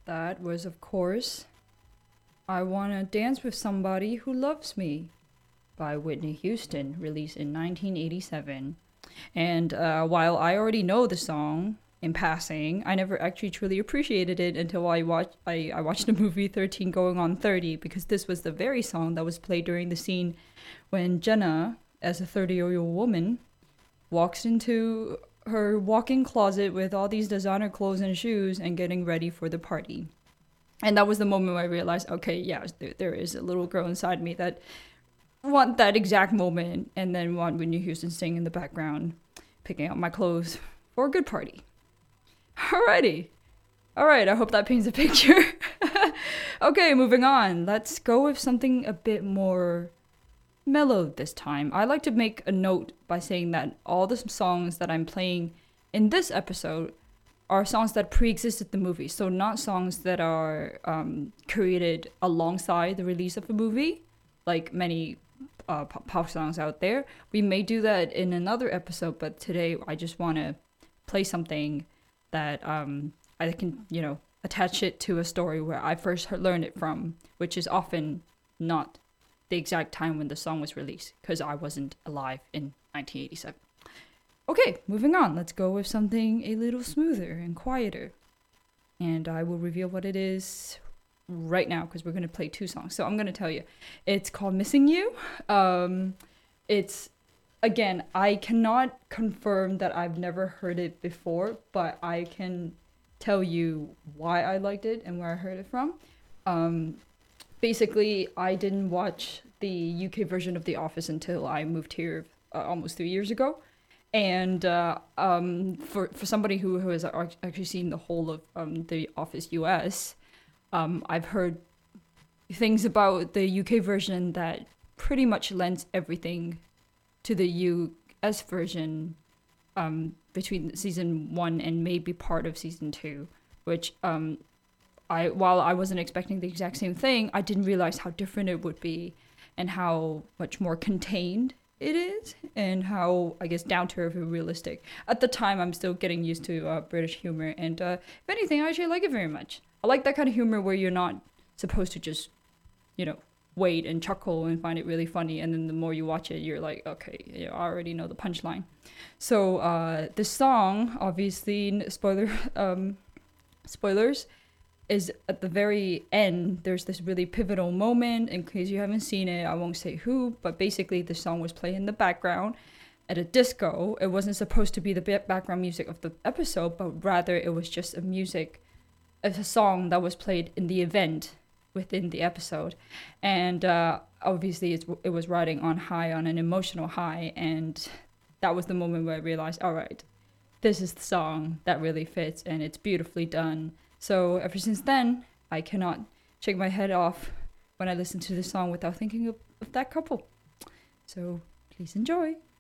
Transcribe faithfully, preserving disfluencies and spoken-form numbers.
That was, of course, I Wanna Dance with Somebody Who Loves Me by Whitney Houston, released in nineteen eighty-seven. And uh, while I already know the song in passing, I never actually truly appreciated it until I watched I, I watched the movie thirteen Going on thirty, because this was the very song that was played during the scene when Jenna, as a thirty-year-old woman, walks into her walk-in closet with all these designer clothes and shoes and getting ready for the party. And that was the moment where I realized, okay, yeah, there, there is a little girl inside me that want that exact moment, and then want Whitney Houston singing in the background, picking out my clothes for a good party. Alrighty. Alright, I hope that paints a picture. Okay, moving on. Let's go with something a bit more mellow this time. I like to make a note by saying that all the songs that I'm playing in this episode are songs that pre-existed the movie, so not songs that are um, created alongside the release of a movie, like many uh, pop songs out there. We may do that in another episode, but today I just want to play something that um, I can, you know, attach it to a story where I first learned it from, which is often not the exact time when the song was released, because I wasn't alive in nineteen eighty-seven. Okay, moving on. Let's go with something a little smoother and quieter. And I will reveal what it is right now, because we're going to play two songs. So I'm going to tell you. It's called Missing You. Um, it's, again, I cannot confirm that I've never heard it before, but I can tell you why I liked it and where I heard it from. Um, basically, I didn't watch the U K version of The Office until I moved here uh, almost three years ago. And uh, um, for, for somebody who, who has actually seen the whole of um, The Office U S, um, I've heard things about the U K version that pretty much lends everything to the U S version um, between season one and maybe part of season two, which um, I while I wasn't expecting the exact same thing, I didn't realize how different it would be and how much more contained it is, and how, I guess, down to earth and realistic. At the time, I'm still getting used to uh, British humor, and uh, if anything, I actually like it very much. I like that kind of humor where you're not supposed to just, you know, wait and chuckle and find it really funny, and then the more you watch it, you're like, okay, you know, I already know the punchline. So uh, this song, obviously, spoiler, um, spoilers, is at the very end. There's this really pivotal moment. In case you haven't seen it, I won't say who, but basically the song was playing in the background at a disco. It wasn't supposed to be the background music of the episode, but rather it was just a music, a song that was played in the event within the episode. And uh, obviously it's, it was riding on high, on an emotional high, and that was the moment where I realized, all right, this is the song that really fits, and it's beautifully done. So ever since then, I cannot shake my head off when I listen to this song without thinking of, of that couple. So please enjoy.